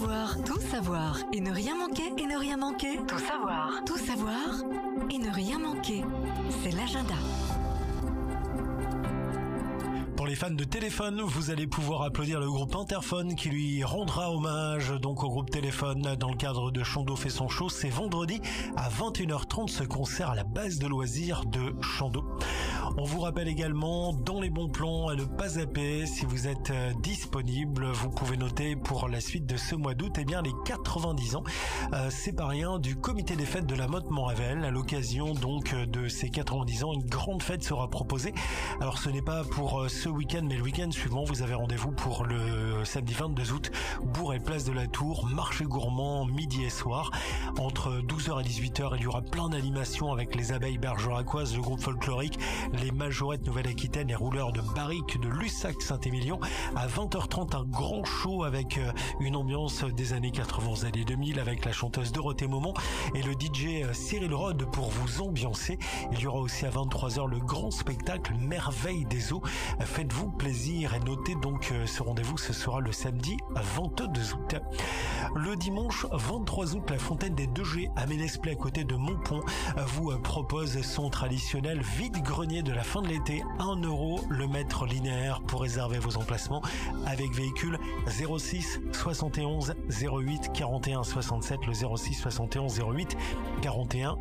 savoir et ne rien manquer, et ne rien manquer. Tout savoir et ne rien manquer. C'est l'agenda. Pour les fans de téléphone, vous allez pouvoir applaudir le groupe Interphone qui lui rendra hommage donc au groupe Téléphone dans le cadre de Chandos fait son show. C'est vendredi à 21h30 ce concert à la base de loisirs de Chandos. On vous rappelle également dans les bons plans à ne pas zapper, si vous êtes disponible, vous pouvez noter pour la suite de ce mois d'août, les 90 ans, c'est pas rien, du comité des fêtes de la Motte Montravel. À l'occasion donc de ces 90 ans, une grande fête sera proposée. Alors ce n'est pas pour ce week-end, mais le week-end suivant, vous avez rendez-vous pour le samedi 22 août, Bourg et place de la Tour, marché gourmand midi et soir. Entre 12h et 18h, il y aura plein d'animations avec les abeilles bergeracoises, le groupe folklorique, les majorettes Nouvelle-Aquitaine, les rouleurs de barriques de Lussac Saint-Émilion. À 20h30, un grand show avec une ambiance des années 80 aux années 2000 avec la chanteuse Dorothée Momont et le DJ Cyril Rode pour vous ambiancer. Il y aura aussi à 23h le grand spectacle Merveille des eaux. Faites-vous plaisir et notez donc ce rendez-vous, ce sera le samedi 22 août. Le dimanche 23 août, la Fontaine des 2G à Ménesplet à côté de Montpont vous propose son traditionnel vide-grenier de la fin de l'été. 1 € le mètre linéaire pour réserver vos emplacements avec véhicule 06 71 08 41 67, le 06 71 08 41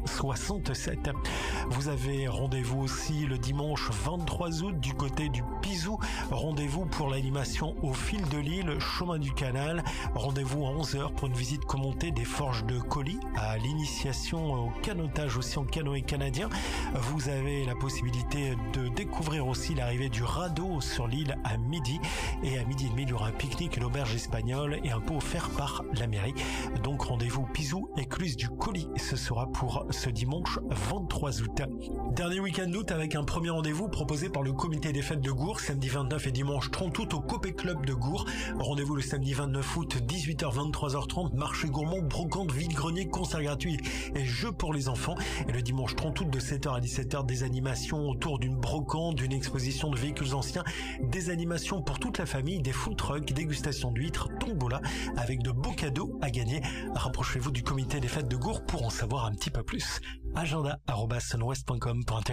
67. Vous avez rendez-vous aussi le dimanche 23 août du côté du Pizou. Rendez-vous pour l'animation au fil de l'île, chemin du canal. Rendez-vous à 11h pour une visite commentée des forges de colis, à l'initiation au canotage aussi en canoë canadien. Vous avez la possibilité de découvrir aussi l'arrivée du radeau sur l'île à midi. Et à midi et demi, il y aura un pique-nique, une auberge espagnole et un pot offert par la mairie. Donc rendez-vous Pizou, écluse du colis. Ce sera pour ce dimanche 23 août. Dernier week-end d'août avec un premier rendez-vous proposé par le comité des fêtes de Gours, samedi 29 et dimanche 30 août au Copé Club de Gours. Rendez-vous le samedi 29 août, 18h, 23h30, marché gourmand, brocante, vide-grenier, concert gratuit et jeux pour les enfants. Et le dimanche 30 août de 7h à 17h, des animations autour d'une brocante, d'une exposition de véhicules anciens, des animations pour toute la famille, des food trucks, dégustation d'huîtres, tombola, avec de beaux cadeaux à gagner. Rapprochez-vous du comité des fêtes de Gours pour en savoir un petit peu plus. Agenda@sunwest.com pour